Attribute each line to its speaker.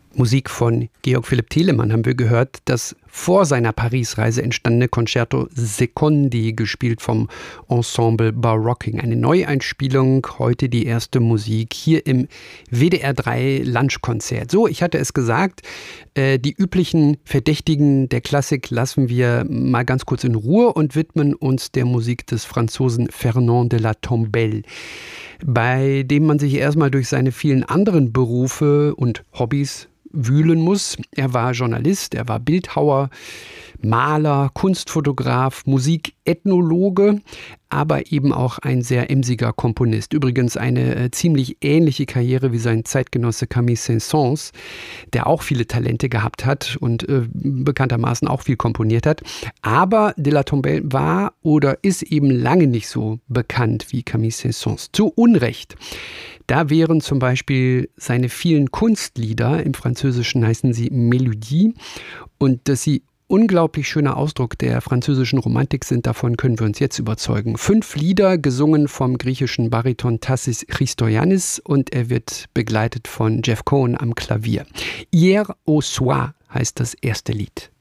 Speaker 1: Musik von Georg Philipp Telemann haben wir gehört, das vor seiner Paris-Reise entstandene Concerto Secondi, gespielt vom Ensemble Barocking. Eine Neueinspielung, heute die erste Musik hier im WDR 3 Lunchkonzert. So, ich hatte es gesagt, die üblichen Verdächtigen der Klassik lassen wir mal ganz kurz in Ruhe und widmen uns der Musik des Franzosen Fernand de la Tombelle, bei dem man sich erstmal durch seine vielen anderen Berufe und Hobbys wühlen muss. Er war Journalist, er war Bildhauer, Maler, Kunstfotograf, Musikethnologe, aber eben auch ein sehr emsiger Komponist. Übrigens eine ziemlich ähnliche Karriere wie sein Zeitgenosse Camille Saint-Saëns, der auch viele Talente gehabt hat und bekanntermaßen auch viel komponiert hat. Aber de la Tombelle war oder ist eben lange nicht so bekannt wie Camille Saint-Saëns. Zu Unrecht. Da wären zum Beispiel seine vielen Kunstlieder, im Französischen heißen sie Mélodie, und dass sie unglaublich schöner Ausdruck der französischen Romantik sind, davon können wir uns jetzt überzeugen. 5 Lieder, gesungen vom griechischen Bariton Tassis Christoyannis, und er wird begleitet von Jeff Cohen am Klavier. Hier au soir heißt das erste Lied.